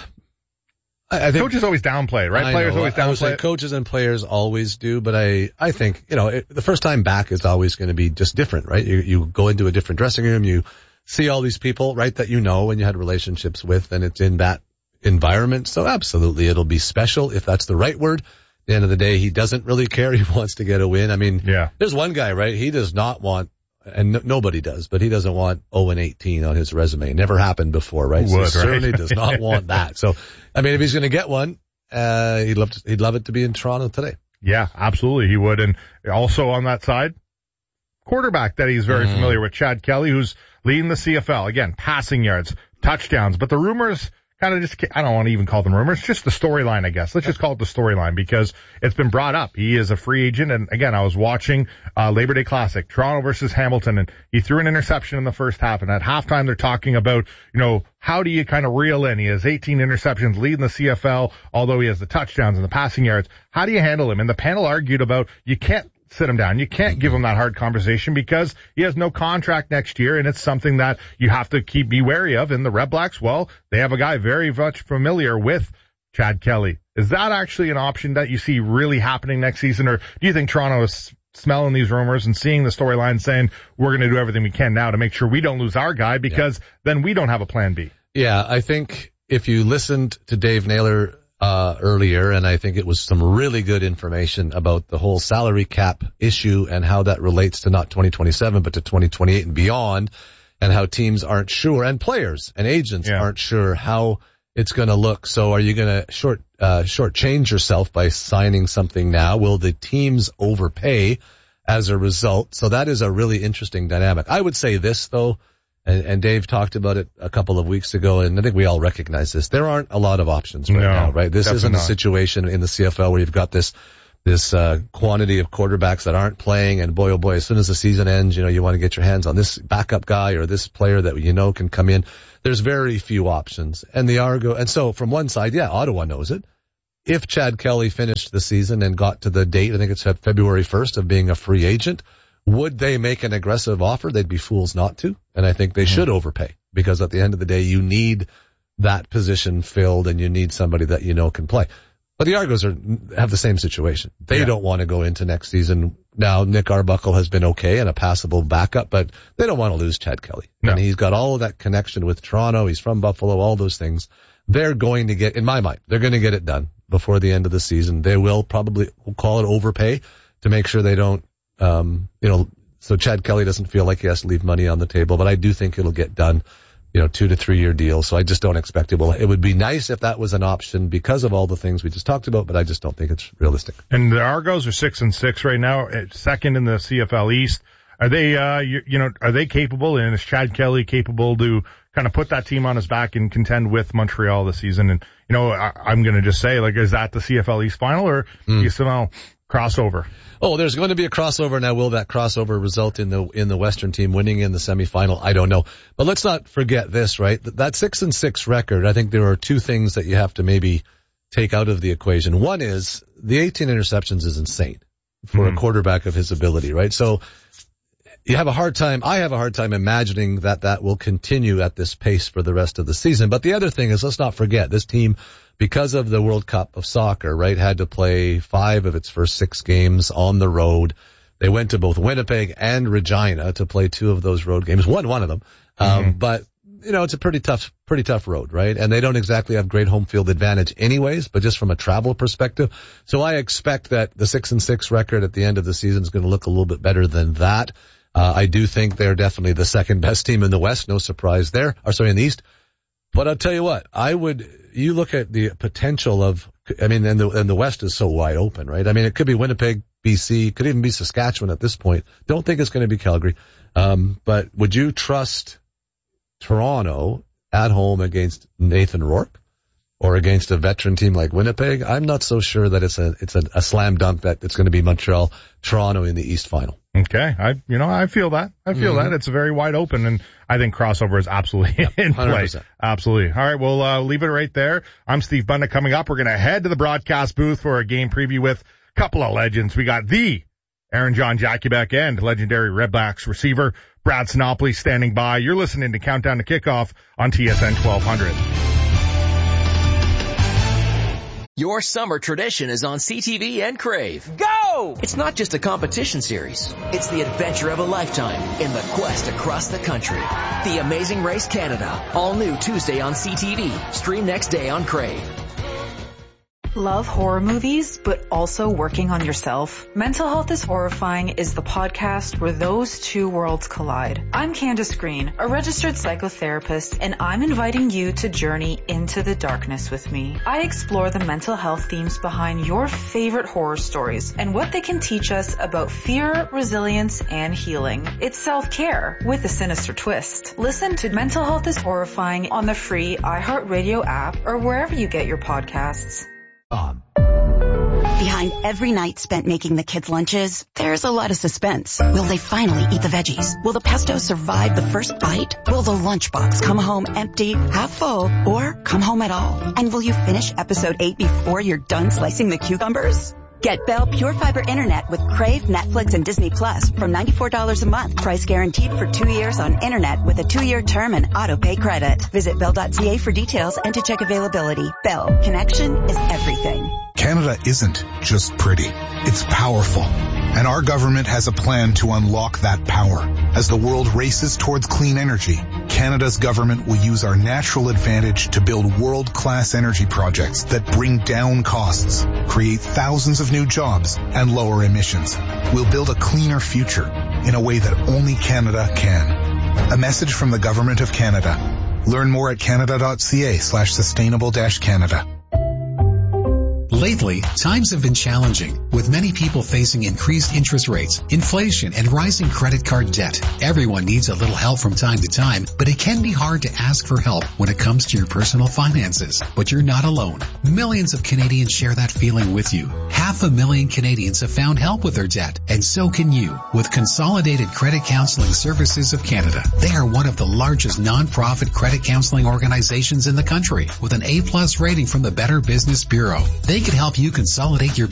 I think coaches always downplay, right? Players always downplay. Coaches and players always do, but I think, the first time back is always going to be just different, right? You go into a different dressing room, you see all these people, right, that and you had relationships with, and it's in that environment. So absolutely, it'll be special if that's the right word. At the end of the day, he doesn't really care. He wants to get a win. I mean, There's one guy, right? He does not want, and nobody does, but he doesn't want 0-18 on his resume. Never happened before, right? So he certainly does not want that. So, if he's going to get one, he'd love it to be in Toronto today. Yeah, absolutely. He would. And also on that side, quarterback that he's very familiar with, Chad Kelly, who's leading the CFL. Again, passing yards, touchdowns, but the rumors kind of just, I don't want to even call them rumors, just the storyline, I guess. Let's just call it the storyline because it's been brought up. He is a free agent. And again, I was watching Labor Day Classic, Toronto versus Hamilton, and he threw an interception in the first half. And at halftime, they're talking about, how do you kind of reel in? He has 18 interceptions, leading the CFL, although he has the touchdowns and the passing yards. How do you handle him? And the panel argued about you can't sit him down. You can't give him that hard conversation because he has no contract next year, and it's something that you have to be wary of. And the Red Blacks, well, they have a guy very much familiar with Chad Kelly. Is that actually an option that you see really happening next season, or do you think Toronto is smelling these rumors and seeing the storyline saying we're going to do everything we can now to make sure we don't lose our guy because then we don't have a plan B. Yeah, I think if you listened to Dave Naylor earlier, and I think it was some really good information about the whole salary cap issue and how that relates to not 2027 but to 2028 and beyond, and how teams aren't sure and players and agents aren't sure how it's going to look. So are you going to shortchange yourself by signing something now? Will the teams overpay as a result? So that is a really interesting dynamic. I would say this, though, and Dave talked about it a couple of weeks ago, and I think we all recognize this. There aren't a lot of options right now, right? This isn't a situation in the CFL where you've got this quantity of quarterbacks that aren't playing, and boy, oh boy, as soon as the season ends, you want to get your hands on this backup guy or this player that can come in. There's very few options. And so from one side, Ottawa knows it. If Chad Kelly finished the season and got to the date, I think it's February 1st, of being a free agent, would they make an aggressive offer? They'd be fools not to. And I think they should overpay, because at the end of the day, you need that position filled and you need somebody that can play. But the Argos have the same situation. They don't want to go into next season. Now, Nick Arbuckle has been okay and a passable backup, but they don't want to lose Chad Kelly. No. And he's got all of that connection with Toronto. He's from Buffalo, all those things. They're going to get, in my mind, they're going to get it done before the end of the season. They will probably call it overpay to make sure they don't, so Chad Kelly doesn't feel like he has to leave money on the table, but I do think it'll get done. 2 to 3 year deal. So I just don't expect it. Well, it would be nice if that was an option because of all the things we just talked about, but I just don't think it's realistic. And the Argos are 6-6 right now, second in the CFL East. Are they, are they capable, and is Chad Kelly capable to kind of put that team on his back and contend with Montreal this season? And, I'm going to just say, is that the CFL East final, or do you somehow crossover? Oh, there's going to be a crossover. Now, will that crossover result in the Western team winning in the semifinal? I don't know. But let's not forget this, right? That 6-6 record, I think there are two things that you have to maybe take out of the equation. One is the 18 interceptions is insane for a quarterback of his ability, right? So I have a hard time imagining that will continue at this pace for the rest of the season. But the other thing is, let's not forget, this team, because of the World Cup of Soccer, right, had to play 5 of its first 6 games on the road. They went to both Winnipeg and Regina to play 2 of those road games, won one of them. But, it's a pretty tough road, right? And they don't exactly have great home field advantage anyways, but just from a travel perspective. So I expect that the 6-6 record at the end of the season is going to look a little bit better than that. I do think they're definitely the second best team in the West. No surprise there. In the East. But I'll tell you what, you look at the potential and the West is so wide open, right? It could be Winnipeg, BC, could even be Saskatchewan at this point. Don't think it's going to be Calgary. But would you trust Toronto at home against Nathan Rourke or against a veteran team like Winnipeg? I'm not so sure that it's a slam dunk that it's going to be Montreal, Toronto in the East final. Okay. I feel that. That. It's very wide open, and I think crossover is absolutely in play. 100%. Absolutely. All right. We'll leave it right there. I'm Steve Bunda. Coming up, we're going to head to the broadcast booth for a game preview with a couple of legends. We got the Aaron John Jackiebeck and legendary Redblacks receiver Brad Sinopoli standing by. You're listening to Countdown to Kickoff on TSN 1200. Your summer tradition is on CTV and Crave. Go! It's not just a competition series. It's the adventure of a lifetime in the quest across the country. The Amazing Race Canada. All new Tuesday on CTV. Stream next day on Crave. Love horror movies, but also working on yourself? Mental Health is Horrifying is the podcast where those two worlds collide. I'm Candace Green, a registered psychotherapist, and I'm inviting you to journey into the darkness with me. I explore the mental health themes behind your favorite horror stories and what they can teach us about fear, resilience, and healing. It's self-care with a sinister twist. Listen to Mental Health is Horrifying on the free iHeartRadio app or wherever you get your podcasts. Behind every night spent making the kids' lunches, there's a lot of suspense. Will they finally eat the veggies? Will the pesto survive the first bite? Will the lunchbox come home empty, half full, or come home at all? And will you finish episode 8 before you're done slicing the cucumbers? Get Bell Pure Fiber Internet with Crave, Netflix, and Disney Plus from $94 a month. Price guaranteed for 2 years on internet with a 2-year term and auto pay credit. Visit Bell.ca for details and to check availability. Bell, connection is everything. Canada isn't just pretty. It's powerful. And our government has a plan to unlock that power. As the world races towards clean energy, Canada's government will use our natural advantage to build world-class energy projects that bring down costs, create thousands of new jobs, and lower emissions. We'll build a cleaner future in a way that only Canada can. A message from the Government of Canada. Learn more at canada.ca/sustainable-Canada. Lately, times have been challenging, with many people facing increased interest rates, inflation, and rising credit card debt. Everyone needs a little help from time to time, but it can be hard to ask for help when it comes to your personal finances. But you're not alone. Millions of Canadians share that feeling with you. 500,000 Canadians have found help with their debt, and so can you, with Consolidated Credit Counseling Services of Canada. They are one of the largest non-profit credit counseling organizations in the country, with an A+ rating from the Better Business Bureau. They can help you consolidate your